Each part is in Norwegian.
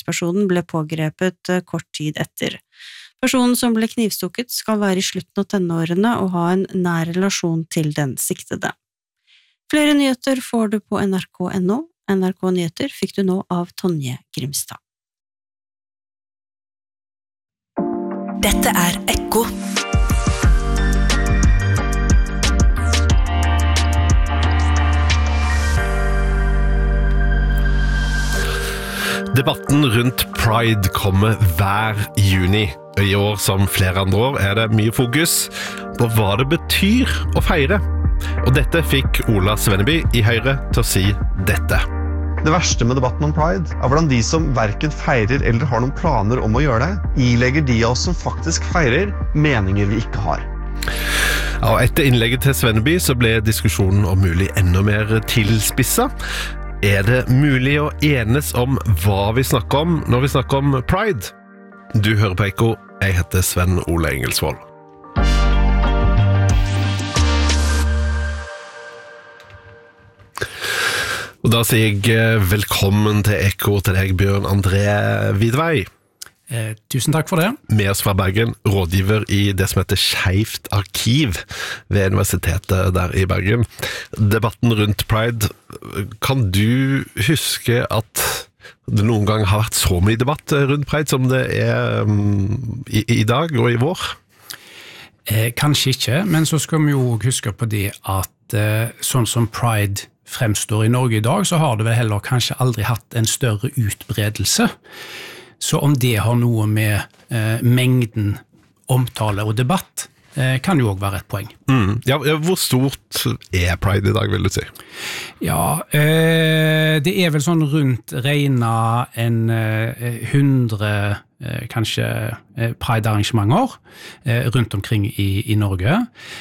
gjerningspersonen ble pågrepet kort tid etter. Personen som ble knivstukket skal være i slutten av tenårene og ha en nær relasjon til den siktede. Flere nyheter får du på nrk.no. NRK Nyheter fikk du nå av Tonje Grimstad. Dette Ekko. Debatten rundt Pride kommer hver juni. I år, som flere andre år, det mye fokus på hva det betyr å feire. Og dette fikk Ola Svenneby i Høyre til å si dette. Det verste med debatten om Pride hvordan de som hverken feirer eller har noen planer om å gjøre det, ilegger de av oss som faktisk feirer meninger vi ikke har. Ja, etter innlegget til Svenneby så ble diskusjonen om mulig enda mer tilspisset. Det mulig å enes om hva vi snakker om når vi snakker om Pride? Du hører på Ekko. Jeg heter Sven Ole Engelsvold. Og da sier jeg velkommen til Ekko til deg, Bjørn André Vidvei. Tusen takk for det. Med oss fra Bergen, rådgiver i det som heter Skeift arkiv ved universitetet der i Bergen. Debatten rundt Pride, kan du huske at det noen gang har vært så mye debatt rundt Pride som det i dag og i vår? Kanskje ikke, men så skal vi jo huske på det at sånn som Pride fremstår i Norge i dag, så har det vel heller kanskje aldri hatt en større utbredelse. Så om det har noe med mengden omtale og debatt, kan jo også være et poeng. Ja, hvor stort Pride i dag, vil du si? Ja, det vel sånn rundt regnet 100 kanskje Pride-arrangementer rundt omkring i Norge.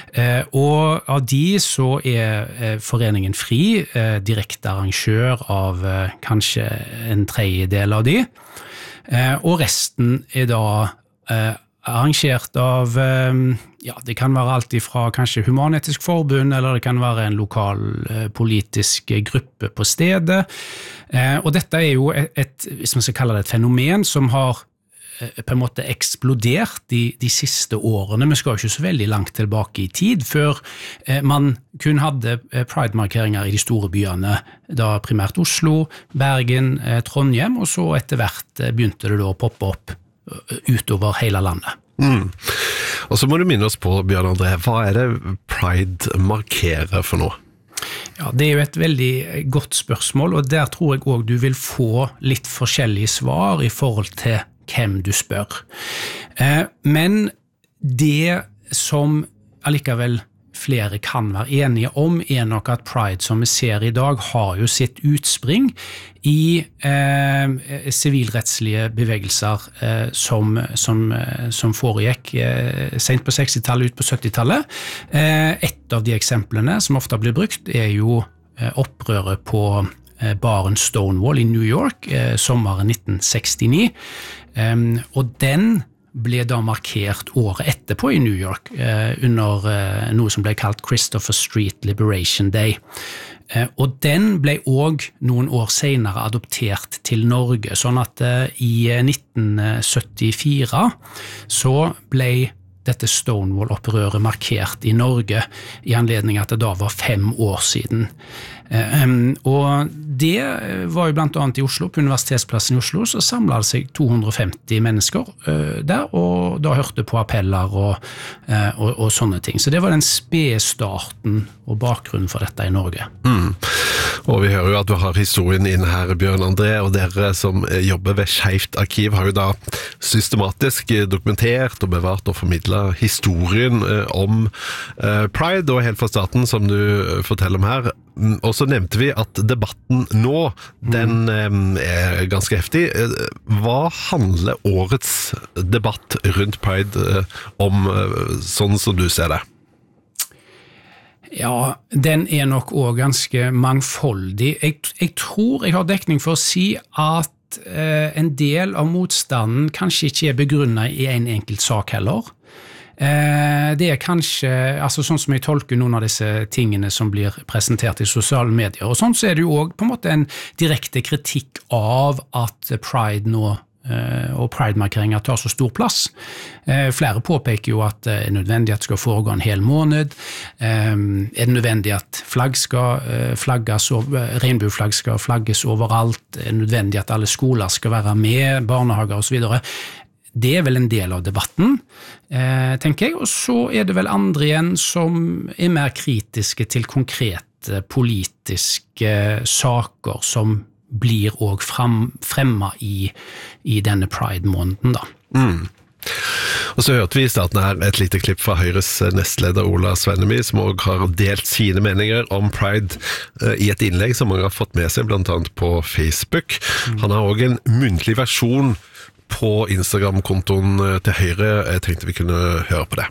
Og av de så foreningen FRI direkte arrangør av kanskje en tredjedel av de. Og resten da arrangert av, det kan være alt fra kanskje Human-Etisk Forbund, eller det kan være en lokal politisk gruppe på stedet. Og dette jo hvis man skal kalle det et fenomen, som har på en måte eksplodert de siste årene. Vi skal jo ikke så veldig langt tilbake i tid, før man kun hadde Pride-markeringer i de store byene, da primært Oslo, Bergen, Trondheim, og så etter hvert begynte det da å poppe opp utover hele landet. Og så må du minne oss på, Bjørn André, hva det Pride markerer for noe? Ja, det jo et veldig godt spørsmål, og der tror jeg også du vil få litt forskjellige svar i forhold til hvem du spør. Men det som allikevel flere kan være enige om, nok at Pride, som vi ser i dag, har jo sitt utspring i sivilrettslige bevegelser som foregikk sent på 60-tallet, ut på 70-tallet. Et av de eksemplene som ofte blir brukt jo opprøret på baren Stonewall i New York sommeren 1969, og den ble da markert året etterpå i New York under noe som ble kalt Christopher Street Liberation Day. Og den ble også noen år senere adoptert til Norge, sånn at i 1974 så ble dette Stonewall-opprøret markert i Norge i anledning at det da var 5 år siden. Og det var jo blant annet i Oslo, på Universitetsplassen i Oslo, så samlet det seg 250 mennesker der, og da hørte på appeller og sånne ting. Så det var den spede starten og bakgrunnen for dette i Norge. Og vi hører jo at du har historien inn her, Bjørn André, og dere som jobber ved Skeift arkiv har jo da systematisk dokumentert og bevart og formidlet historien om Pride, og helt fra starten, som du forteller om her. Og så nevnte vi at debatten nå, den ganske heftig. Hva handler årets debatt rundt Pride om, sånn som du ser det? Ja, den nok også ganske mangfoldig. Jeg tror jeg har dekning for å si at en del av motstanden kanskje ikke begrunnet i en enkelt sak heller. Det kanskje, altså sånn som jeg tolker noen av disse tingene som blir presentert i sosiale medier, og sånn så det jo også på en måte en direkte kritikk av at Pride nå og Pride-markeringer tar så stor plass. Flere påpeker jo at det nødvendig at det skal foregå en hel måned, det nødvendig at flagg skal flagges, regnbueflagg skal flagges overalt, det nødvendig at alle skoler skal være med, barnehager og så videre. Det vel en del av debatten, tenker jeg, og så det vel andre igjen som mer kritiske til konkrete politiske saker som blir også fremma i denne Pride-måneden da. Og så hørte vi i starten her et lite klipp fra Høyres nestleder Ola Svenneby, som også har delt sine meninger om Pride i et innlegg som mange har fått med seg, blant annet på Facebook. Han har også en muntlig versjon på Instagram-kontoen til Høyre. Jeg tenkte vi kunne høre på det.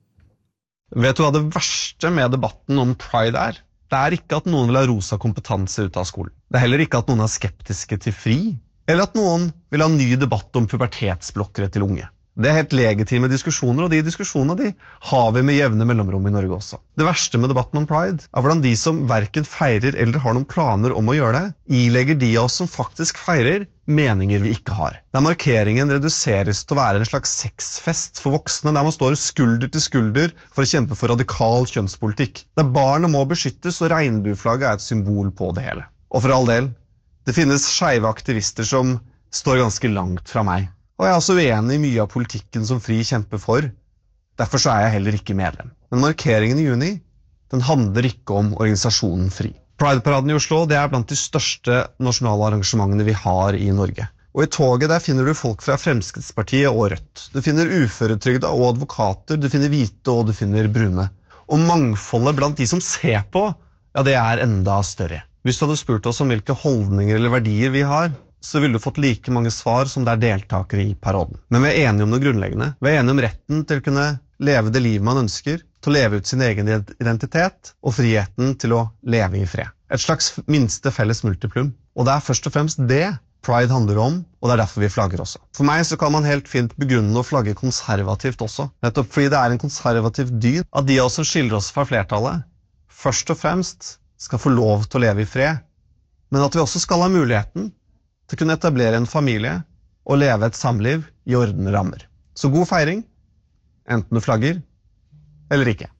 Vet du hva det verste med debatten om Pride Det ikke at noen vil ha rosa kompetanse ut av skolen. Det heller ikke at noen er skeptiske til fri, eller at noen vil ha ny debatt om pubertetsblokkere til unge. Det helt legitime diskusjoner, og de diskusjonene de har vi med jevne mellomrom i Norge også. Det verste med debatten om Pride hvordan de som hverken feirer eller har noen planer om å gjøre det, ilegger de av oss som faktisk feirer, meninger vi ikke har. Der markeringen reduseres til å være en slags sexfest for voksne, der man står skulder til skulder for å kjempe for radikal kjønnspolitikk. Der barnet må beskyttes, og regnbueflagget et symbol på det hele. Og for all del, det finnes skeive aktivister som står ganske langt fra meg. Og jeg også uenig i mye av politikken som FRI kjemper for. Derfor så jeg heller ikke medlem. Men markeringen i juni, den handler ikke om organisasjonen FRI. Pride-paraden i Oslo, det blant de største nasjonale arrangementene vi har i Norge. Og i toget der finner du folk fra Fremskrittspartiet og Rødt. Du finner uføretrygda og advokater, du finner hvite og du finner brune. Og mangfoldet blant de som ser på, ja det enda større. Hvis du hadde spurt oss om hvilke holdninger eller verdier vi har, så ville du fått like mange svar som det deltakere i paraden. Men vi enige om noe grunnleggende. Vi enige om retten til å kunne leve det livet man ønsker, til å leve ut sin egen identitet, og friheten til å leve i fred. Et slags minste felles multiplum. Og det først og fremst det Pride handler om, og det derfor vi flagger også. For meg så kan man helt fint begrunne å flagge konservativt også. Nettopp fordi det en konservativ dyd at de av oss som skiller oss fra flertallet, først og fremst skal få lov til å leve i fred, men at vi også skal ha muligheten til å kunne etablere en familie og leve et samliv i ordnede rammer. Så god feiring, enten du flagger eller ikke.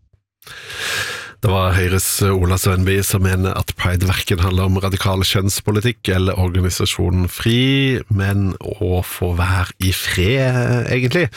Det var Høyres Ola Svenneby som mener at Pride hverken handler om radikal kjønnspolitikk eller organisasjonen FRI, men å få være i fred, egentlig.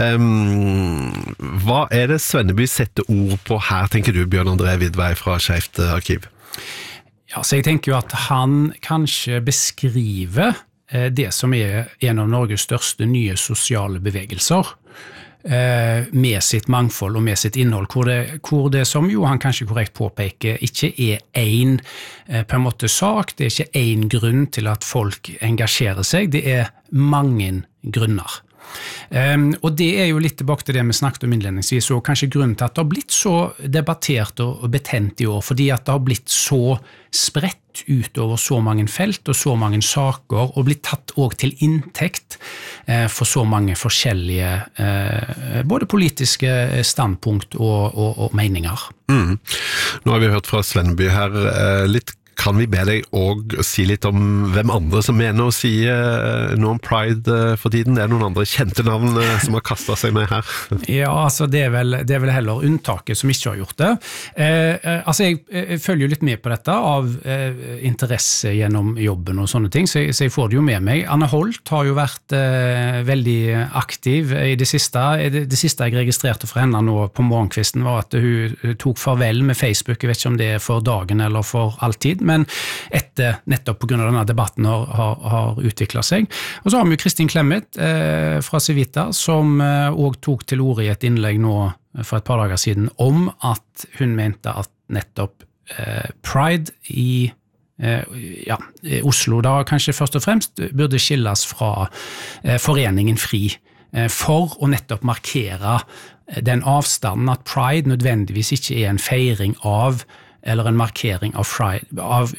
Hva det Svenneby setter ord på her, tenker du, Bjørn André Vidvei fra Skeivt arkiv? Ja, så jeg tenker jo at han kanskje beskriver det som en av Norges største nye sosiale bevegelser, med sitt mangfold og med sitt innhold, hvor det som jo han kanskje korrekt påpeker, ikke en på en måte sak, det ikke en grunn til at folk engasjerer seg, det mange grunner. Og det jo litt tilbake til det vi snakket om innledningsvis, og kanskje grunnen til at det har blitt så debattert og betent i år, fordi at det har blitt så spredt ut over så mange felt og så mange saker, og blitt tatt også til inntekt for så mange forskjellige både politiske standpunkt og meninger. Nå har vi hørt fra Svenneby her litt. Kan vi be deg også si litt om hvem andre som mener å si noe om Pride for tiden? Det noen andre kjente navn som har kastet seg med her? Ja, altså det vel heller unntaket som ikke har gjort det. Altså jeg følger jo litt med på dette av interesse gjennom jobben og sånne ting, så jeg får det jo med meg. Anne Holt har jo vært veldig aktiv i det siste. Det siste jeg registrerte fra henne nå på morgenkvisten var at hun tok farvel med Facebook. Jeg vet ikke om det for dagen eller for alltid, men nettopp på grunn av denne debatten har utviklet seg. Og så har vi jo Kristin Clemet fra Civita, som også tok til orde i et innlegg nå for et par dager siden, om at hun mente at nettopp Pride i Oslo da kanskje først og fremst burde skilles fra foreningen FRI, for å nettopp markere den avstanden at Pride nødvendigvis ikke en feiring av eller en markering av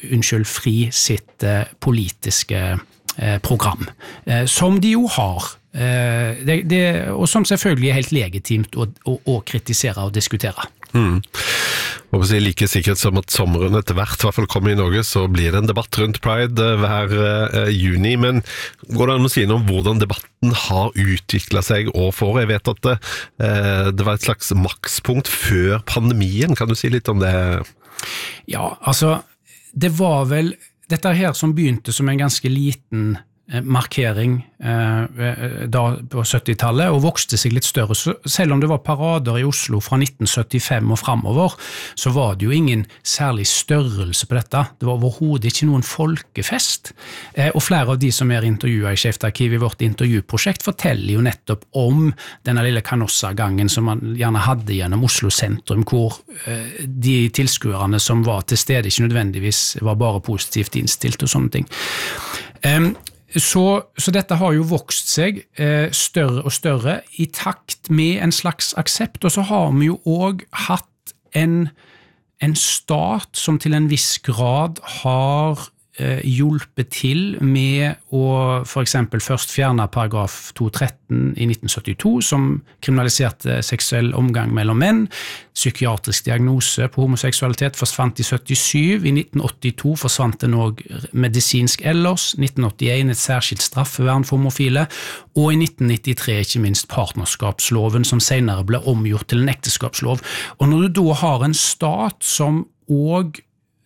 FRI sitt politiske program, som de jo har Og som selvfølgelig er helt legitimt å kritisere og diskutere. Og like sikkert som at sommeren etter hvert i hvert fall kommer i Norge, så blir det en debatt rundt Pride hver juni, men går det an å si noe om hvordan debatten har utviklet seg år for år? Jeg vet at det var et slags makspunkt før pandemien, kan du si litt om det? Ja, altså, det var vel dette her som begynte som en ganske liten markering da på 70-tallet og vokste seg litt større. Så selv om det var parader i Oslo fra 1975 og fremover, så var det jo ingen særlig størrelse på dette. Det var overhodet ikke noen folkefest. Og flere av de som intervjuet i Skeivt arkiv i vårt intervjuprosjekt forteller jo nettopp om denne lille Canossa-gangen som man gjerne hadde gjennom Oslo sentrum, hvor de tilskuerne som var til stede ikke nødvendigvis var bare positivt innstilt og sånne ting. Så dette har jo vokst seg større og større i takt med en slags aksept, og så har vi jo også hatt en stat som til en viss grad har hjulpet til med å for eksempel først fjerne paragraf 213 i 1972 som kriminaliserte seksuell omgang mellom menn, psykiatrisk diagnose på homoseksualitet forsvant i 77, i 1982 forsvant den også medisinsk ellers, 1981 et særskilt straffevern for homofile, og i 1993 ikke minst partnerskapsloven som senere ble omgjort til en ekteskapslov. Og når du da har en stat som også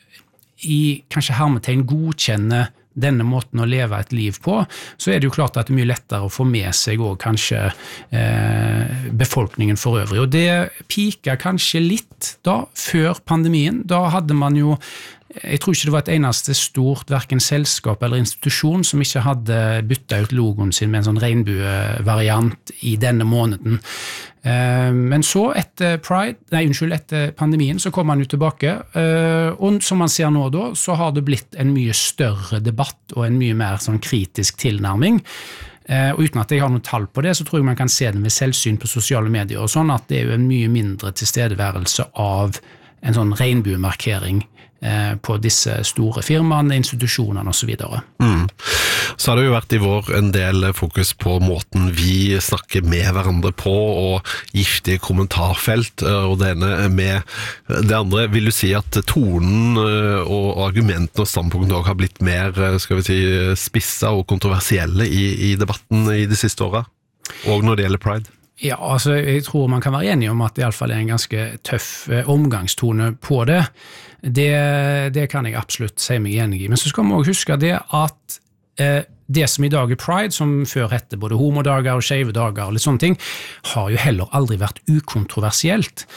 i kanskje hermetegn godkjenne denne måten å leve et liv på, så er det jo klart at det er mye lettere å få med seg og kanskje befolkningen for øvrig. Og det piket kanskje litt da, før pandemien. Da hadde man jo, jeg tror ikke det var et eneste stort, hverken selskap eller institusjon som ikke hadde byttet ut logoen sin med en sånn regnbuevariant i denne måneden. Men så etter pandemien så kom man jo tilbake, og som man ser nå da, så har det blitt en mye større debatt og en mye mer sånn kritisk tilnærming. Og uten at jeg har noen tall på det, så tror jeg man kan se det med selvsyn på sosiale medier og sånn, at det er jo en mye mindre tilstedeværelse av en sånn regnbuemarkering på disse store firmaene, institusjonene og så videre. Så har det jo vært i vår en del fokus på måten vi snakker med hverandre på, og giftige kommentarfelt, og det ene med det andre. Vil du si at tonen og argumentene og standpunktene også har blitt mer, skal vi si, spissa og kontroversielle i debatten i de siste årene, og når det gjelder Pride? Ja, altså jeg tror man kan være enig om at det i alle fall er en ganske tøff omgangstone på det. Det kan jeg absolutt si meg enig i. Men så skal vi også huske det at det som i dag er Pride, som før hette både homodager og skeive dager og litt sånne ting, har jo heller aldri vært ukontroversielt.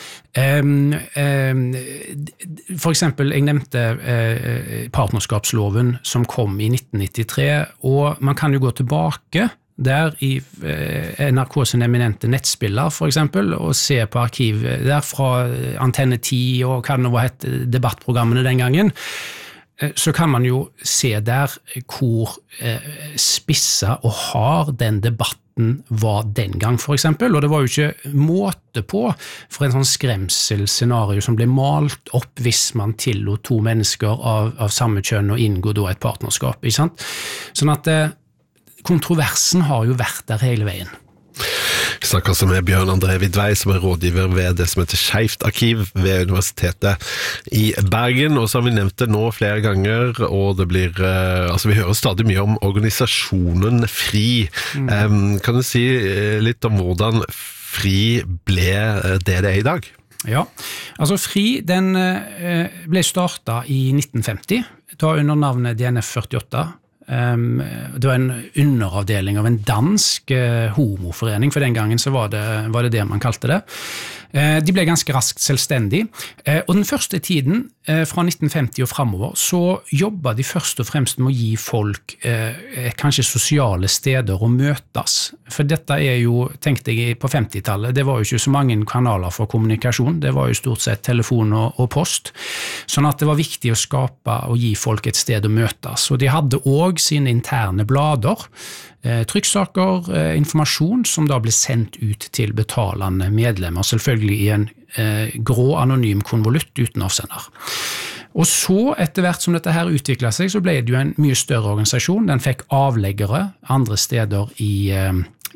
For eksempel, jeg nevnte partnerskapsloven som kom i 1993, og man kan jo gå tilbake der i NRK sin eminente nettspiller for eksempel, og se på arkiv der fra Antenne 10 og hva det nå var hett debattprogrammene den gangen, så kan man jo se der hvor spissa og hard den debatten var den gang for eksempel, og det var jo ikke måte på for en sånn skremselscenario som ble malt opp hvis man tillot to mennesker av samme kjønn å inngå da et partnerskap, ikke sant? Sånn at kontroversen har jo vært der hele veien. Vi snakker altså med Bjørn André Vidvei, som er rådgiver ved det som heter Skeivt arkiv ved Universitetet i Bergen, og så har vi nevnt det nå flere ganger, og det blir, altså vi hører stadig mye om organisasjonen FRI. Kan du si litt om hvordan FRI ble det er i dag? Ja, altså FRI den ble startet i 1950, da under navnet DNF 48. Det var en underavdeling av en dansk homoforening, for den gangen så var det man kalte det. De ble ganske raskt selvstendig, og den første tiden, fra 1950 og fremover, så jobbet de først og fremst med å gi folk kanskje sosiale steder å møtes. For dette er jo, tenkte jeg på 50-tallet, det var jo ikke så mange kanaler for kommunikasjon, det var jo stort sett telefon og post, sånn at det var viktig å skape og gi folk et sted å møtes. Og de hadde også sine interne blader, trykksaker, informasjon som da ble sendt ut til betalende medlemmer, selvfølgelig i en grå anonym konvolutt uten avsender. Og så, etter hvert som dette her utviklet seg, så ble det jo en mye større organisasjon. Den fikk avleggere andre steder i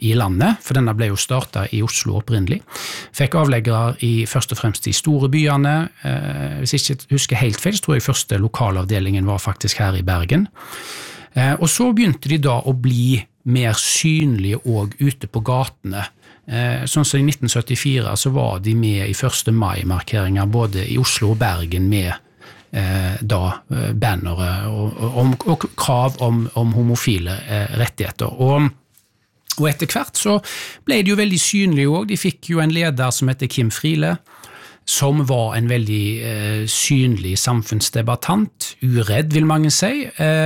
i landet, for denne ble jo startet i Oslo opprinnelig. Fikk avleggere først og fremst i store byene. Hvis jeg ikke husker helt feil, så tror jeg første lokalavdelingen var faktisk her i Bergen. Og så begynte de da å bli mer synlige og ute på gatene. Sånn som i 1974 så var de med i 1. mai-markeringer både i Oslo og Bergen med bannere og krav om homofile rettigheter. Og etter hvert så ble det jo veldig synlig også. De fikk jo en leder som heter Kim Friele, som var en veldig synlig samfunnsdebattant, uredd vil mange si,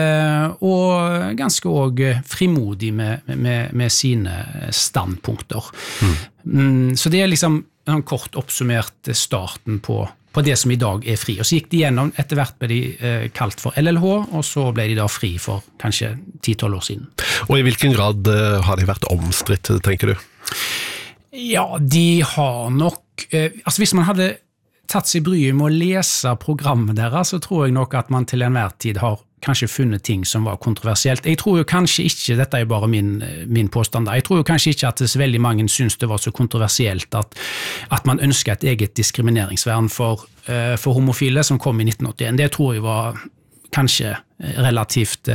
og ganske også frimodig med sine standpunkter. Så det liksom en kort oppsummert starten på det som i dag fri. Og så gikk de gjennom, etter hvert ble de kalt for LLH, og så ble de da fri for kanskje 10-12 år siden. Og i hvilken grad har de vært omstridt, tenker du? Ja, de har nok, altså hvis man hadde tatt seg bryet med å lese programmet deres, så tror jeg nok at man til enhver tid har kanskje funnet ting som var kontroversielt. Jeg tror jo kanskje ikke, dette bare min påstand, jeg tror jo kanskje ikke at så veldig mange synes det var så kontroversielt at man ønsker et eget diskrimineringsvern for homofile som kom i 1981. Det tror jeg var kanskje relativt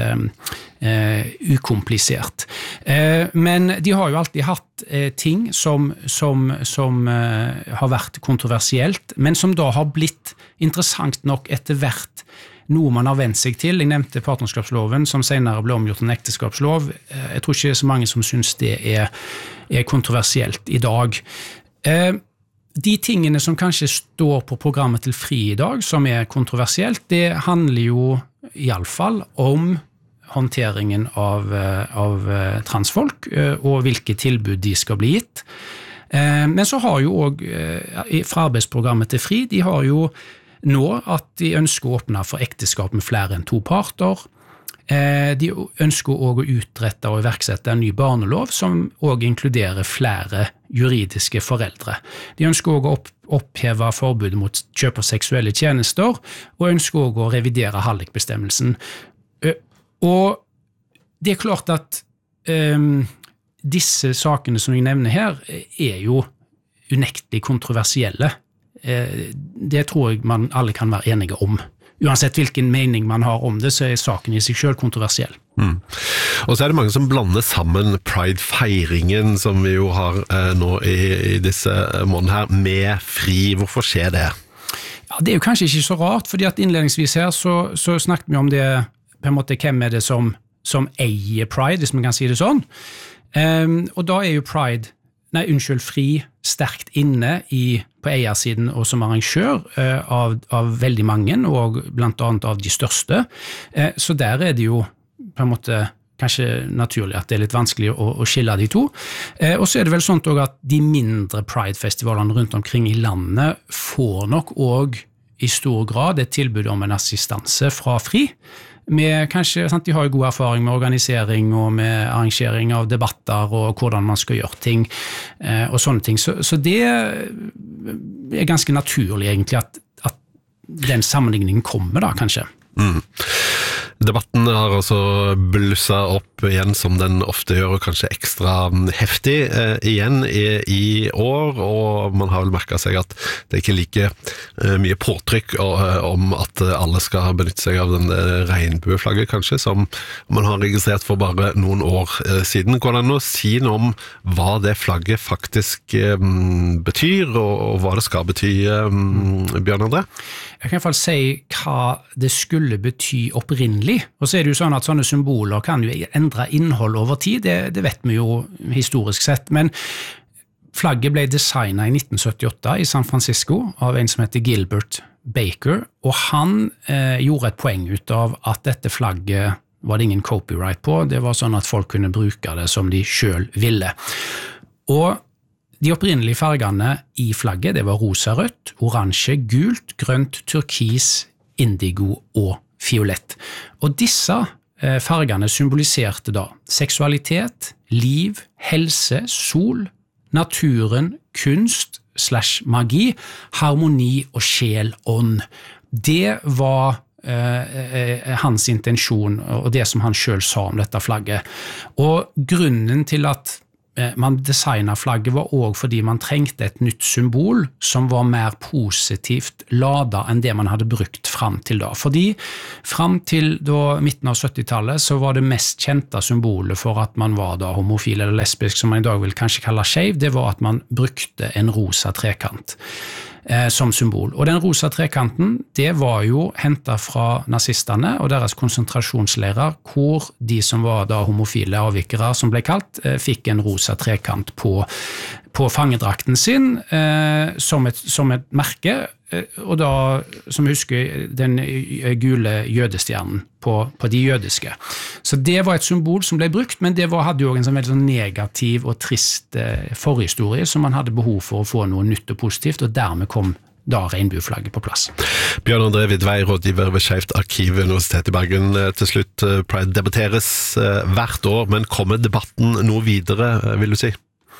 ukomplisert. Men de har jo alltid hatt ting som har vært kontroversielt, men som da har blitt interessant nok etter hvert noe man har vent seg til. Jeg nevnte partnerskapsloven, som senere ble omgjort en ekteskapslov. Jeg tror ikke det så mange som synes det er kontroversielt i dag. De tingene som kanskje står på programmet til FRI i dag, som er kontroversielt, det handler jo i alle fall om håndteringen av transfolk, og hvilke tilbud de skal bli gitt. Men så har jo også fra arbeidsprogrammet til FRI, de har jo nå at de ønsker å åpne for ekteskap med flere enn 2 parter. De ønsker også å utrette og iverksette en ny barnelov som også inkluderer flere juridiske foreldre. De ønsker også å oppheve forbudet mot kjøp av seksuelle tjenester, og ønsker også å revidere hallikbestemmelsen. Og det er klart at disse sakene som jeg nevner her er jo unektelig kontroversielle. Det tror jeg man alle kan være enige om. Uansett hvilken mening man har om det, så er saken i seg selv kontroversiell. Og så er det mange som blander sammen Pride-feiringen, som vi jo har nå i disse månedene her, med FRI. Hvorfor skjer det? Ja, det er jo kanskje ikke så rart, fordi at innledningsvis her så snakket vi om det, på en måte, hvem er det som eier Pride, hvis man kan si det sånn. Og da er jo FRI sterkt inne på eiersiden og som arrangør av veldig mange, og blant annet av de største. Så der er det jo på en måte kanskje naturlig at det er litt vanskelig å skille de to. Og så er det vel sånn også at de mindre Pride-festivalene rundt omkring i landet får nok også i stor grad et tilbud om en assistanse fra FRI. Kanskje, sant, de har jo god erfaring med organisering og med arrangering av debatter og hvordan man skal gjøre ting og sånne ting. Så det er ganske naturlig egentlig at den sammenligningen kommer da, kanskje. Debatten har altså blusset opp igjen som den ofte gjør, og kanskje ekstra heftig igjen i år, og man har vel merket seg at det er ikke like mye påtrykk om at alle skal benytte seg av den regnbueflagget kanskje, som man har registrert for bare noen år siden. Går det an å si noe om hva det flagget faktisk betyr, og hva det skal bety, Bjørn André? Jeg kan i hvert fall si hva det skulle bety opprinnelig, og så er det jo sånn at sånne symboler kan jo endre innhold over tid, det vet vi jo historisk sett, men flagget ble designet i 1978 i San Francisco av en som heter Gilbert Baker, og han gjorde et poeng ut av at dette flagget var det ingen copyright på, det var sånn at folk kunne bruke det som de selv ville. Og de opprinnelige fargene i flagget, det var rosa, rødt, oransje, gult, grønt, turkis, indigo og fiolett. Og disse fargene symboliserte da seksualitet, liv, helse, sol, naturen, kunst / magi, harmoni og sjel, ånd. Det var hans intensjon og det som han selv sa om dette flagget. Og grunnen til at man designet flagget var også fordi man trengte et nytt symbol som var mer positivt ladet enn det man hadde brukt frem til da. Fordi frem til da midten av 70-tallet så var det mest kjente symbolet for at man var da homofil eller lesbisk, som man i dag vil kanskje kalle skeiv, det var at man brukte en rosa trekant som symbol. Og den rosa trekanten, det var jo hentet fra nazistene og deres konsentrasjonsleirer, hvor de som var da homofile avvikere, som ble kalt, fikk en rosa trekant på fangedrakten sin som et merke, og da, som jeg husker, den gule jødestjernen på de jødiske. Så det var et symbol som ble brukt, men det hadde jo en sånn veldig negativ og trist forhistorie, som man hadde behov for å få noe nytt og positivt, og dermed kom da regnbueflagget på plass. Bjørn André Vidvei, rådgiver ved Skeivt arkiv ved Universitetet i Bergen. Til slutt, Pride debatteres hvert år, men kommer debatten noe videre, vil du si?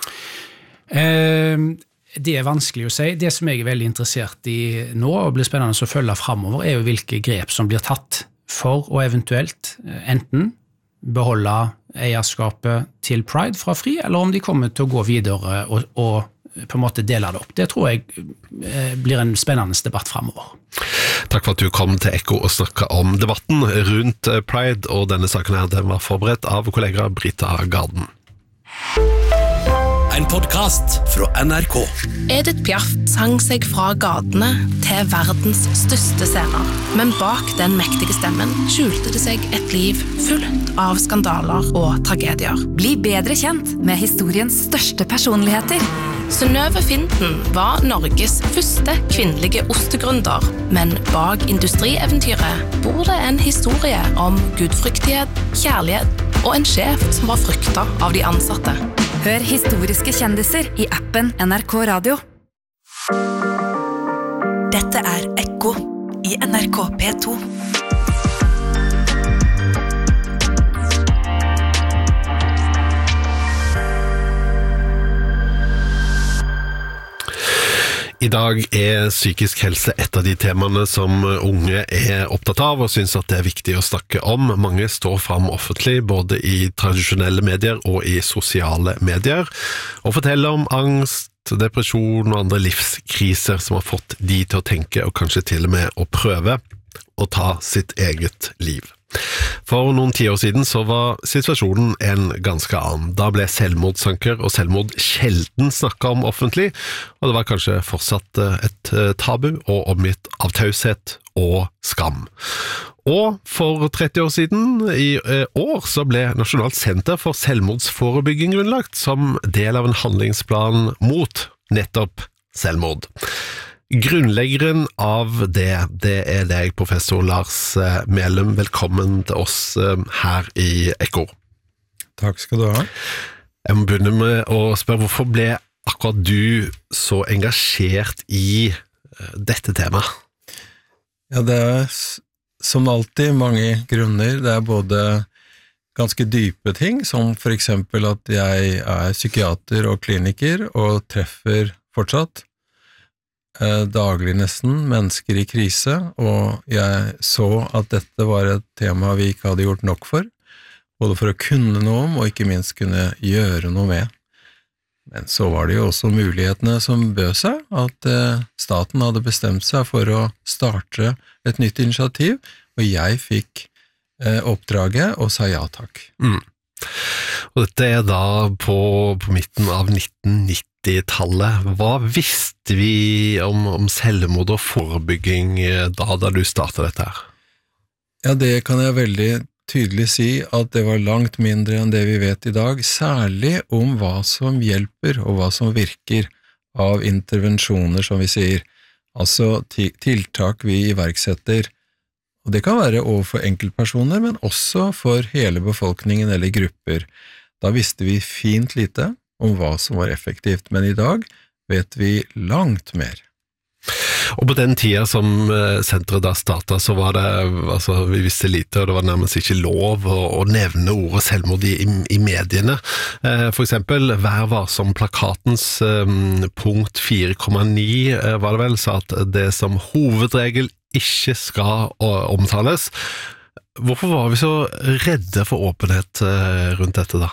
Det vanskelig å si. Det som jeg veldig interessert i nå, og blir spennende å følge fremover, jo hvilke grep som blir tatt for å eventuelt enten beholde eierskapet til Pride fra Fri, eller om de kommer til å gå videre og på en måte dele det opp. Det tror jeg blir en spennende debatt fremover. Takk for at du kom til Ekko og snakket om debatten rundt Pride, og denne saken her, den var forberedt av kollega Brita Garden. En podcast fra NRK. Edith Piaf sang seg fra gatene til verdens største scener. Men bak den mektige stemmen skjulte det seg et liv fullt av skandaler og tragedier. Bli bedre kjent med historiens største personligheter. Synnøve Finden var Norges første kvinnelige ostegründer, men bak industrieventyret bor det en historie om gudfryktighet, kjærlighet og en sjef som var fryktet av de ansatte. Hør historiske kjendiser i appen NRK Radio. Dette er Ekko i NRK P2. I dag er psykisk helse et av de temaene som unge er opptatt av og synes at det er viktig å snakke om. Mange står frem offentlig, både i tradisjonelle medier og i sosiale medier, og forteller om angst, depresjon og andre livskriser som har fått de til å tenke og kanskje til og med å prøve å ta sitt eget liv. For noen 10 år siden så var situasjonen en ganske annen. Da ble selvmordstanker og selvmord sjelden snakket om offentlig, og det var kanskje fortsatt et tabu og omgitt av taushet og skam. Og for 30 år siden, i år, så ble Nasjonalt senter for selvmordsforebygging grunnlagt som del av en handlingsplan mot nettopp selvmord. Grunnleggeren av det er deg, professor Lars Melum. Velkommen til oss her i Ekko. Takk skal du ha. Jeg må begynne med å spørre, hvorfor ble akkurat du så engasjert i dette temaet? Ja, det er som alltid mange grunner. Det er både ganske dype ting, som for eksempel at jeg er psykiater og kliniker og treffer fortsatt daglig nesten mennesker i krise, og jeg så at dette var et tema vi ikke hadde gjort nok for, både for å kunne noe om og ikke minst kunne gjøre noe med. Men så var det jo også mulighetene som bød seg, at staten hadde bestemt seg for å starte et nytt initiativ, og jeg fikk oppdraget og sa ja takk. Og dette er da på midten av 1990-tallet. Hva visste vi om selvmord og forebygging da du startet dette her? Ja, det kan jeg veldig tydelig si at det var langt mindre enn det vi vet i dag, særlig om hva som hjelper og hva som virker av intervensjoner, som vi sier, altså tiltak vi iverksetter. Og det kan være overfor enkeltpersoner, men også for hele befolkningen eller grupper. Da visste vi fint lite om hva som var effektivt, men i dag vet vi langt mer. Og på den tida som senteret da startet, så var det, vi visste lite, og det var nærmest ikke lov å nevne ordet selvmord i mediene. For eksempel, Vær varsom-plakatens punkt 4,9 var det vel, sa at det som hovedregel ikke skal omtales. Hvorfor var vi så redde for åpenhet rundt dette da?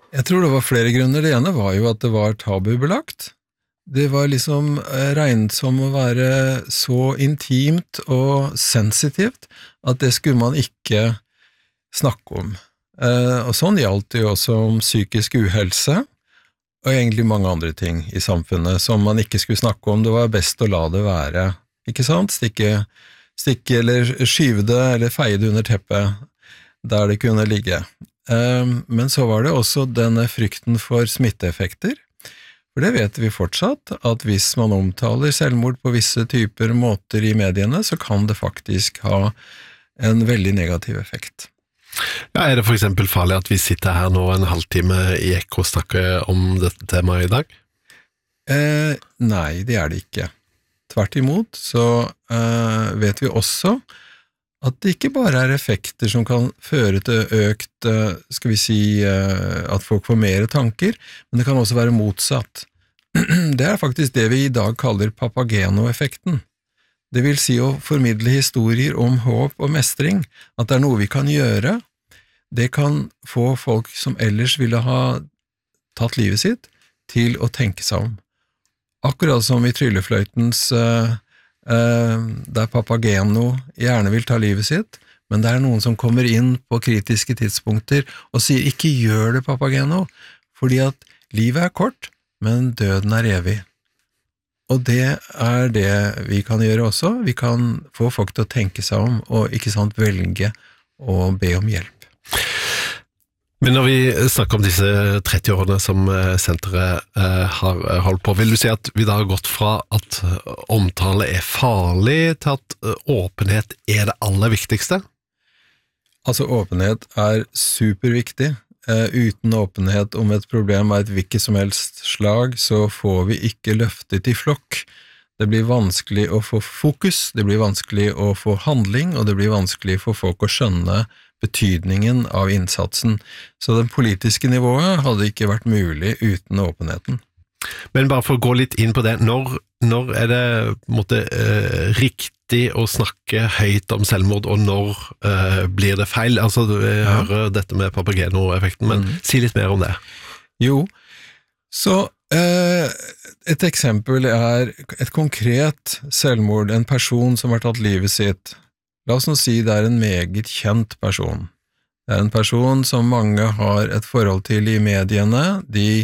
Jeg tror det var flere grunner. Det ene var jo at det var tabubelagt. Det var liksom regnet som å være så intimt og sensitivt at det skulle man ikke snakke om. Og sånn gjaldt det jo også om psykisk uhelse, og egentlig mange andre ting i samfunnet som man ikke skulle snakke om. Det var best å la det være, ikke sant? Stikke eller skyve det, eller feie det under teppet, der det kunne ligge. Men så var det også denne frykten for smitteeffekter, for det vet vi fortsatt, at hvis man omtaler selvmord på visse typer måter i mediene, så kan det faktisk ha en veldig negativ effekt. Ja, det for eksempel farlig at vi sitter her nå en halvtime i Ekko og snakker om dette temaet i dag? Nei, det det ikke. Tvert imot så vet vi også at det ikke bare effekter som kan føre til økt, skal vi si, at folk får mer tanker, men det kan også være motsatt. Det faktisk det vi i dag kaller Papageno-effekten. Det vil si å formidle historier om håp og mestring, at det noe vi kan gjøre. Det kan få folk som ellers ville ha tatt livet sitt, til å tenke seg om. Akkurat som i tryllefløytens der Papageno gjerne vil ta livet sitt, men det noen som kommer inn på kritiske tidspunkter og sier ikke gjør det, Papageno, fordi at livet kort, men døden evig. Og det det vi kan gjøre også. Vi kan få folk til å tenke seg om, og ikke sant, velge å be om hjelp. Men når vi snakker om disse 30 årene som senteret har holdt på, vil du si at vi da har gått fra at omtale farlig til at åpenhet det aller viktigste? Altså åpenhet superviktig. Uten åpenhet om et problem et hvilket som helst slag, så får vi ikke løftet i flokk. Det blir vanskelig å få fokus, det blir vanskelig å få handling, og det blir vanskelig for folk å skjønne betydningen av innsatsen. Så det politiske nivået hadde ikke vært mulig uten åpenheten. Men bare for å gå litt inn på det, når det på en måte riktig å snakke høyt om selvmord, og når blir det feil? Altså, jeg hører dette med Papageno-effekten, men si litt mer om det. Jo, så et eksempel et konkret selvmord, en person som har tatt livet sitt. La oss nå si det en meget kjent person. Det en person som mange har et forhold til i mediene. De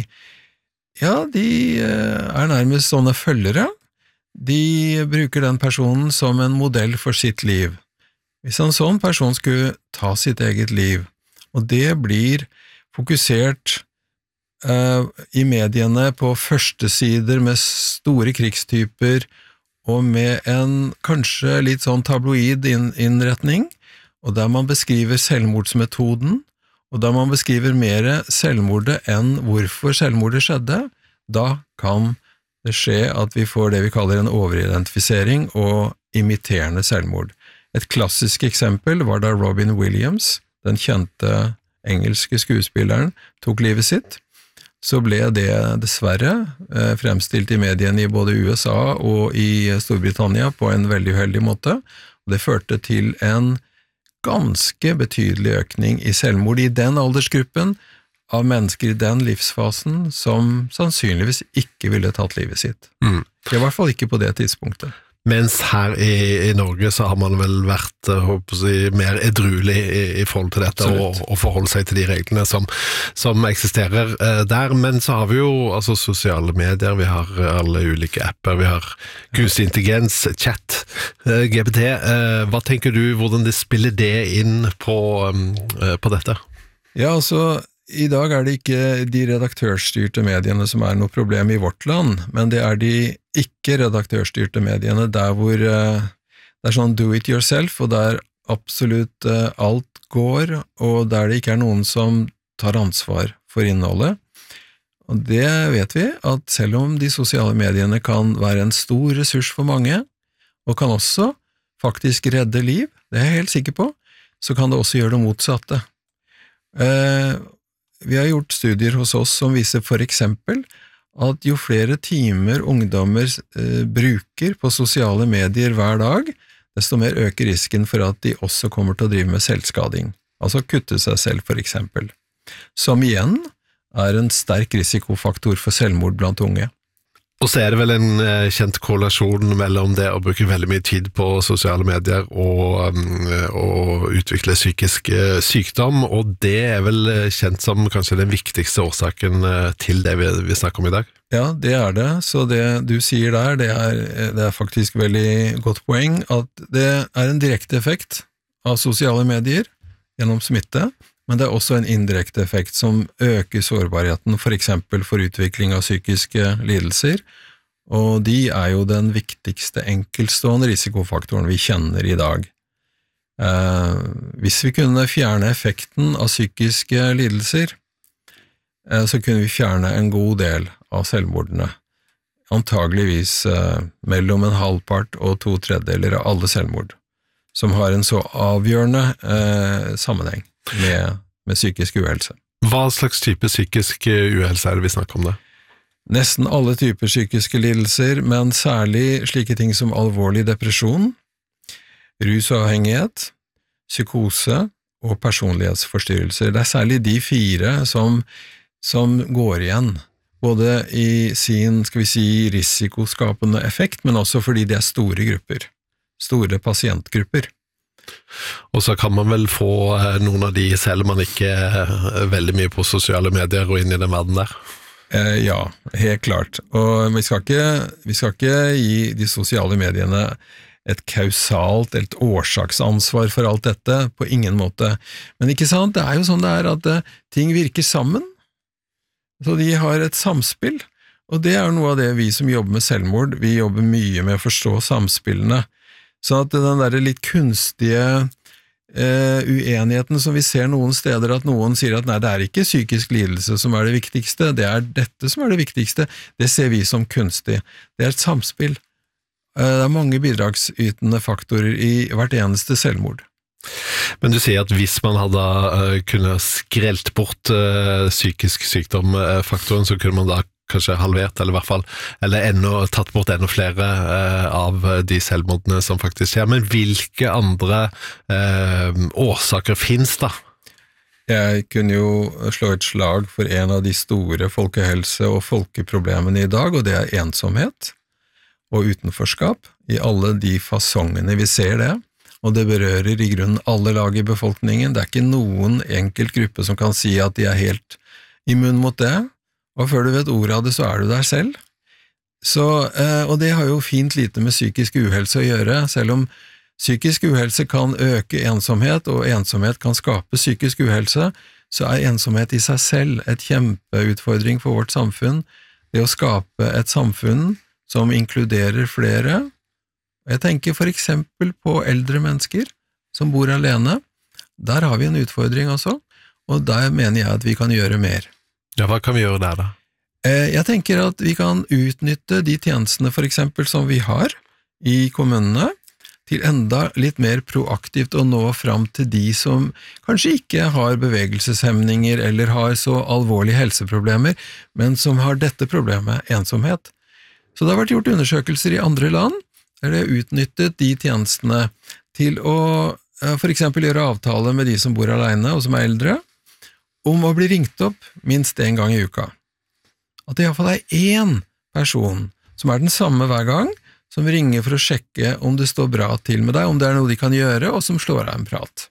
nærmest sånne følgere. De bruker den personen som en modell for sitt liv. Hvis en sånn person skulle ta sitt eget liv, og det blir fokusert i mediene på førstesider med store krigstyper, og med en kanskje litt sånn tabloid innretning, og der man beskriver selvmordsmetoden, og der man beskriver mer selvmordet enn hvorfor selvmordet skjedde, da kan det skje at vi får det vi kaller en overidentifisering og imiterende selvmord. Et klassisk eksempel var da Robin Williams, den kjente engelske skuespilleren, tok livet sitt. Så ble det dessverre fremstilt i mediene i både USA og i Storbritannia på en veldig uheldig måte, og det førte til en ganske betydelig økning i selvmord i den aldersgruppen av mennesker i den livsfasen som sannsynligvis ikke ville tatt livet sitt. I hvert fall ikke på det tidspunktet. Mens her i Norge så har man vel vært mer edruelig i forhold til dette og forholde seg til de reglene som eksisterer der, men så har vi jo altså sosiale medier, vi har alle ulike apper, vi har kunstig intelligens, chat, GPT. Hva tenker du, hvordan det spiller det inn på dette? Ja, altså i dag det ikke de redaktørstyrte mediene som noe problem i vårt land, men det de ikke-redaktørstyrte mediene der hvor det sånn do it yourself, og der absolutt alt går, og der det ikke noen som tar ansvar for innholdet. Og det vet vi, at selv om de sosiale mediene kan være en stor ressurs for mange, og kan også faktisk redde liv, det jeg helt sikker på, så kan det også gjøre det motsatte. Vi har gjort studier hos oss som viser for eksempel at jo flere timer ungdommer bruker på sosiale medier hver dag, desto mer øker risken for at de også kommer til å drive med selvskading, altså kutte seg selv for eksempel. Som igjen er en sterk risikofaktor for selvmord blant unge. Og så det vel en kjent korrelasjon mellom det å bruke veldig mye tid på sosiale medier og utvikle psykisk sykdom, og det vel kjent som kanskje den viktigste årsaken til det vi snakker om i dag? Ja, det det. Så det du sier der, det faktisk veldig godt poeng, at det en direkte effekt av sosiale medier gjennom smitte, men det også en indirekte effekt som øker sårbarheten, for eksempel for utvikling av psykiske lidelser, og de jo den viktigste enkeltstående risikofaktoren vi kjenner i dag. Hvis vi kunne fjerne effekten av psykiske lidelser, så kunne vi fjerne en god del av selvmordene. Antageligvis mellom en halvpart og 2/3 av alle selvmord, som har en så avgjørende sammenheng med psykisk uhelse. Hva slags type psykisk uhelse det vi snakker om det? Nesten alle typer psykiske lidelser, men særlig slike ting som alvorlig depresjon, rusavhengighet, psykose og personlighetsforstyrrelser. Det særlig de 4 som går igjen, både i sin, skal vi si, risikoskapende effekt, men også fordi de store grupper, store pasientgrupper. Og så kan man vel få noen av de selv om man ikke veldig mye på sosiale medier og inn i den verden der? Ja, helt klart. Og vi skal ikke gi de sosiale mediene et kausalt, et årsaksansvar for alt dette, på ingen måte. Men ikke sant, det jo sånn det at ting virker sammen, så de har et samspill, og det noe av det vi som jobber med selvmord, vi jobber mye med å forstå samspillene. Så at den der litt kunstige uenigheten som vi ser noen steder, at noen sier at nei, det ikke psykisk lidelse som det viktigste, det dette som det viktigste, det ser vi som kunstig. Det et samspill. Det mange bidragsytende faktorer i hvert eneste selvmord. Men du sier at hvis man hadde kunnet skrelt bort psykisk sykdom-faktoren, så kunne man da kanskje halvert, eller i hvert fall, eller tatt bort enda flere av de selvmordene som faktisk skjer. Men hvilke andre årsaker finnes da? Jeg kunne jo slå et slag for en av de store folkehelse- og folkeproblemene i dag, og det ensomhet og utenforskap i alle de fasongene vi ser det, og det berører i grunnen alle lag i befolkningen. Det ikke noen enkelt gruppe som kan si at de helt immun mot det, og før du vet ordet av det, så du der selv. Så, og det har jo fint lite med psykisk uhelse å gjøre, selv om psykisk uhelse kan øke ensomhet, og ensomhet kan skape psykisk uhelse, så ensomhet i seg selv et kjempeutfordring for vårt samfunn. Det å skape et samfunn som inkluderer flere. Jeg tenker for eksempel på eldre mennesker som bor alene. Der har vi en utfordring også, og der mener jeg at vi kan gjøre mer. Ja, hva kan vi gjøre der da? Jeg tenker at vi kan utnytte de tjenestene for eksempel som vi har i kommunene, til enda litt mer proaktivt å nå fram til de som kanskje ikke har bevegelseshemninger eller har så alvorlige helseproblemer, men som har dette problemet, ensomhet. Så det har vært gjort undersøkelser i andre land, der det utnyttet de tjenestene til å for eksempel gjøre avtale med de som bor alene og som eldre, om å bli ringt opp minst en gang i uka. At det i hvert fall én person som den samme hver gang, som ringer for å sjekke om det står bra til med deg, om det noe de kan gjøre, og som slår av en prat.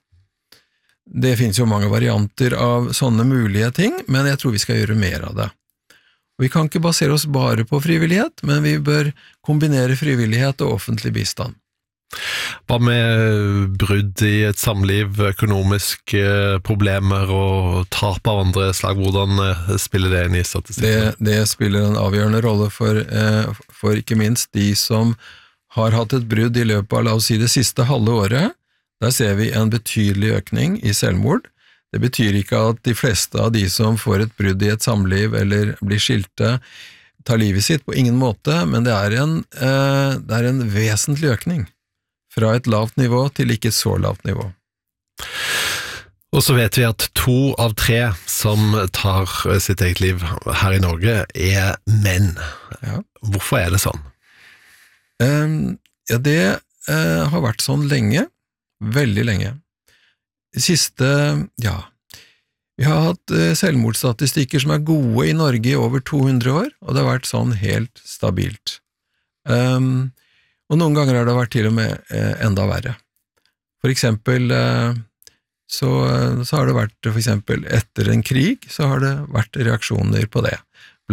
Det finnes jo mange varianter av sånne mulige ting, men jeg tror vi skal gjøre mer av det. Og vi kan ikke basere oss bare på frivillighet, men vi bør kombinere frivillighet og offentlig bistand. Hva med brudd i et samliv, økonomiske problemer og tap av andre slag? Hvordan spiller det inn i statistikken? Det spiller en avgjørende rolle for ikke minst de som har hatt et brudd i løpet av, la oss si, det siste halve året. Der ser vi en betydelig økning i selvmord. Det betyr ikke at de fleste av de som får et brudd i et samliv eller blir skilte, tar livet sitt, på ingen måte, men det en vesentlig økning. Fra et lavt nivå til ikke så lavt nivå. Og så vet vi at 2 av 3 som tar sitt eget liv her i Norge menn. Ja. Hvorfor det sånn? Ja, det har vært sånn lenge, veldig lenge. Siste, Vi har hatt selvmordsstatistikker som gode i Norge i over 200 år, og det har vært sånn helt stabilt. Og noen ganger har det vært til og med enda verre. For eksempel så har det vært, for eksempel etter en krig, så har det vært reaksjoner på det.